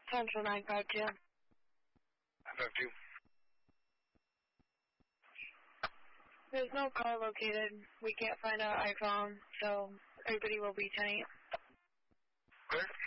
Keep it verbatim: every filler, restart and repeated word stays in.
Central nine five two. nine five two. There's no car located. We can't find our iPhone, so everybody will be ten eight. Clear.